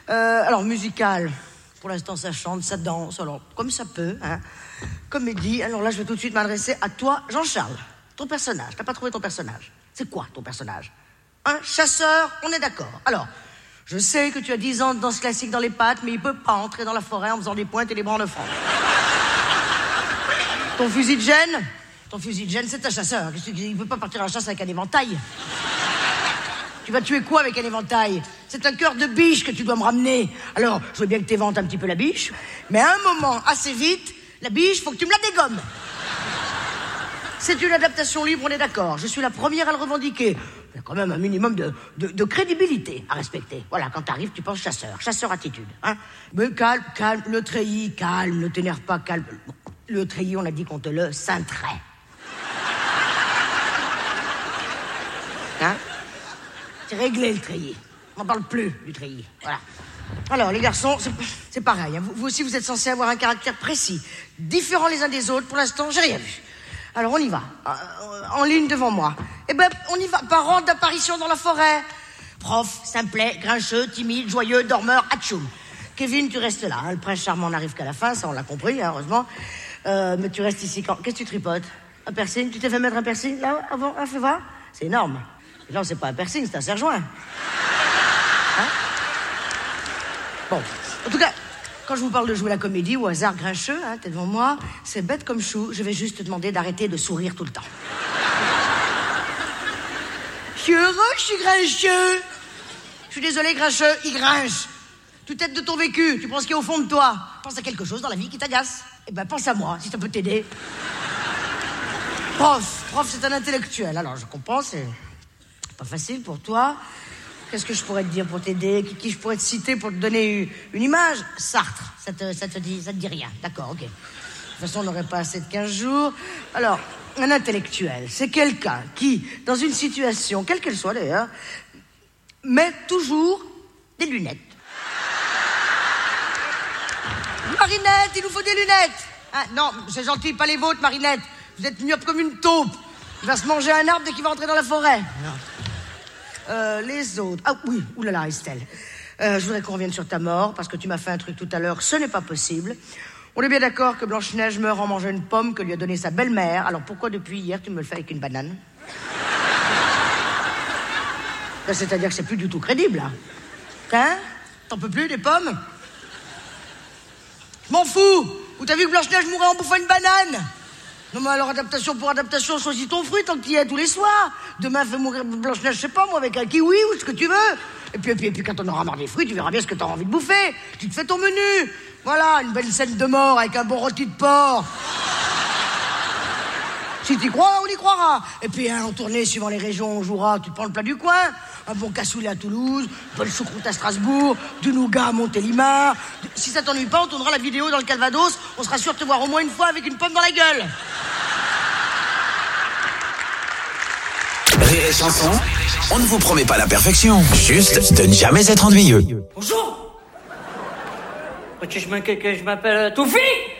Alors, musical. Pour l'instant, ça chante, ça danse, alors, comme ça peut, hein. Comédie, alors là, je vais tout de suite m'adresser à toi, Jean-Charles. Ton personnage, t'as pas trouvé ton personnage? C'est quoi, ton personnage? Un chasseur, on est d'accord. Alors, je sais que tu as 10 ans de danse classique dans les pattes, mais il peut pas entrer dans la forêt en faisant des pointes et des branles de francs. Ton fusil de gêne? Ton fusil de gêne, c'est un chasseur. Il peut pas partir à la chasse avec un éventail. Tu vas tuer quoi avec un éventail? C'est un cœur de biche que tu dois me ramener. Alors, je veux bien que tu éventes un petit peu la biche, mais à un moment, assez vite, la biche, faut que tu me la dégommes. C'est une adaptation libre, on est d'accord. Je suis la première à le revendiquer. Il y a quand même un minimum de crédibilité à respecter. Voilà, quand t'arrives, tu penses chasseur. Chasseur attitude, hein. Mais calme, calme, le treillis, calme, ne t'énerve pas, calme. Le treillis, on a dit qu'on te le cinterait. Hein? C'est réglé, le treillis. On n'en parle plus, du treillis. Voilà. Alors, les garçons, c'est pareil. Hein. Vous aussi, vous êtes censés avoir un caractère précis. Différents les uns des autres. Pour l'instant, j'ai rien vu. Alors, on y va. En ligne devant moi. Eh ben, on y va. Par ordre d'apparition dans la forêt. Prof, simplet, grincheux, timide, joyeux, dormeur, atchoum. Kevin, tu restes là. Hein. Le prince charmant n'arrive qu'à la fin, ça, on l'a compris, hein, heureusement. Mais tu restes ici quand... Qu'est-ce que tu tripotes? Un piercing? Tu t'es fait mettre un piercing, là, avant? Ah, fais voir. C'est énorme. Non, c'est pas un piercing, c'est un serre-joint. Hein? Bon, en tout cas, quand je vous parle de jouer la comédie, au hasard grincheux, hein, t'es devant moi, c'est bête comme chou, je vais juste te demander d'arrêter de sourire tout le temps. Je suis heureux, je suis grincheux. Je suis désolé, grincheux, il grinche. Tu t'aides de ton vécu, tu penses qu'il y a au fond de toi. Pense à quelque chose dans la vie qui t'agace. Eh ben, pense à moi, si ça peut t'aider. Prof, c'est un intellectuel, alors je comprends, c'est... pas facile pour toi. Qu'est-ce que je pourrais te dire pour t'aider? Qui je pourrais te citer pour te donner une image? Sartre, ça te dit rien. D'accord, ok. De toute façon, on n'aurait pas assez de 15 jours. Alors, un intellectuel, c'est quelqu'un qui, dans une situation, quelle qu'elle soit d'ailleurs, met toujours des lunettes. Marinette, il nous faut des lunettes. Ah, non, c'est gentil, pas les vôtres, Marinette. Vous êtes myope comme une taupe. Il va se manger un arbre dès qu'il va entrer dans la forêt. Les autres... Ah oui, oulala, Estelle. Je voudrais qu'on revienne sur ta mort, parce que tu m'as fait un truc tout à l'heure, ce n'est pas possible. On est bien d'accord que Blanche-Neige meurt en mangeant une pomme que lui a donnée sa belle-mère. Alors pourquoi depuis hier, tu me le fais avec une banane? C'est-à-dire que c'est plus du tout crédible, là. Hein? T'en peux plus, des pommes? Je m'en fous! Ou t'as vu que Blanche-Neige mourait en bouffant une banane? Non mais alors, adaptation pour adaptation, choisis ton fruit tant que tu y es tous les soirs. Demain, fais mourir Blanche-Neige, je sais pas moi, avec un kiwi ou ce que tu veux. Et puis quand on aura marre des fruits, tu verras bien ce que t'auras envie de bouffer. Tu te fais ton menu. Voilà, une belle scène de mort avec un bon rôti de porc. Si t'y crois, on y croira. Et puis en tournée, suivant les régions, on jouera, tu te prends le plat du coin. Un bon cassoulet à Toulouse, bonne choucroute à Strasbourg, du nougat à Montélimar. Si ça t'ennuie pas, on tournera la vidéo dans le Calvados. On sera sûr de te voir au moins une fois avec une pomme dans la gueule. Rire et chanson, on ne vous promet pas la perfection, juste de ne jamais être ennuyeux. Bonjour. Je m'appelle Toufi.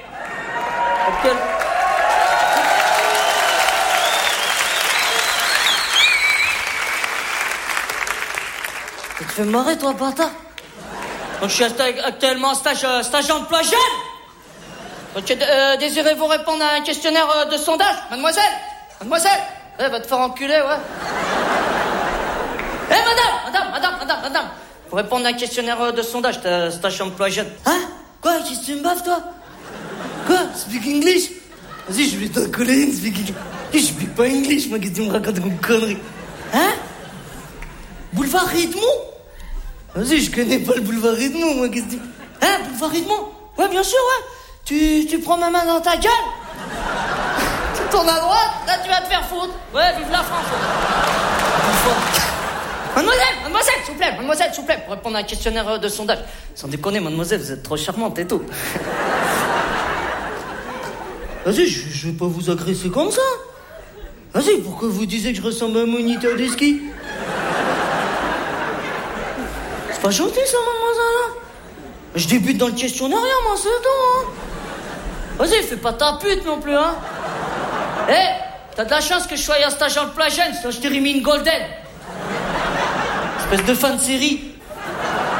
Tu te fais marrer, toi, bâtard? Donc, je suis actuellement en stage d'emploi jeune. Donc, désirez-vous répondre à un questionnaire de sondage, mademoiselle? Mademoiselle? Va te faire enculer, ouais. Madame. Pour répondre à un questionnaire de sondage, stage d'emploi jeune. Hein? Quoi? Qu'est-ce que tu me baves, toi? Quoi? Speak English? Vas-y, je vais t'en coller une, speak English. Je speak pas English, moi, qu'est-ce que tu me racontes comme connerie? Hein? Boulevard Edmond? Vas-y, je connais pas le boulevard Edmond, moi, qu'est-ce que tu... Hein, boulevard Edmond? Ouais, bien sûr, ouais. Tu prends ma main dans ta gueule? Tu tournes à droite, là, tu vas te faire foutre. Ouais, vive la France. Mademoiselle, s'il vous plaît, pour répondre à un questionnaire de sondage. Sans déconner, mademoiselle, vous êtes trop charmante et tout. Vas-y, je vais pas vous agresser comme ça. Vas-y, pourquoi vous disiez que je ressemble à un moniteur de ski? C'est pas gentil, ça, mademoiselle. Je débute dans le questionnaire, moi, c'est tout, hein. Vas-y, fais pas ta pute non plus, hein. T'as de la chance que je sois en stage en plage jeune, sinon je t'ai remis une golden. Espèce de fan de série.